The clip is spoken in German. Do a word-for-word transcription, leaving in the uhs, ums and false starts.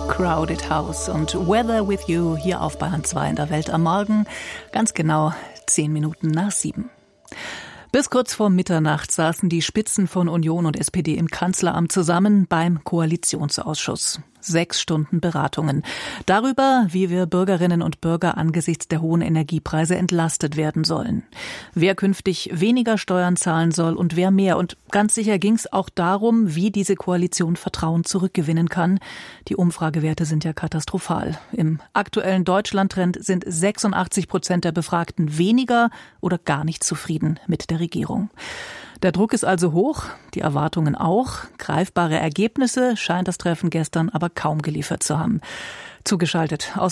Crowded House und Weather with You hier auf Bayern zwei in der Welt am Morgen. Ganz genau zehn Minuten nach sieben. Bis kurz vor Mitternacht saßen die Spitzen von Union und S P D im Kanzleramt zusammen beim Koalitionsausschuss. Sechs Stunden Beratungen darüber, wie wir Bürgerinnen und Bürger angesichts der hohen Energiepreise entlastet werden sollen. Wer künftig weniger Steuern zahlen soll und wer mehr. Und ganz sicher ging es auch darum, wie diese Koalition Vertrauen zurückgewinnen kann. Die Umfragewerte sind ja katastrophal. Im aktuellen Deutschland-Trend sind sechsundachtzig Prozent der Befragten weniger oder gar nicht zufrieden mit der Regierung. Der Druck ist also hoch, die Erwartungen auch. Greifbare Ergebnisse scheint das Treffen gestern aber kaum geliefert zu haben. Zugeschaltet aus